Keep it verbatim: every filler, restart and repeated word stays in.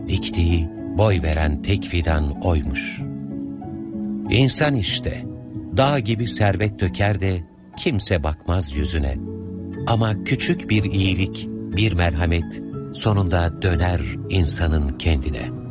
diktiği, boy veren tek fidan oymuş. İnsan işte, dağ gibi servet döker de kimse bakmaz yüzüne. Ama küçük bir iyilik, bir merhamet sonunda döner insanın kendine.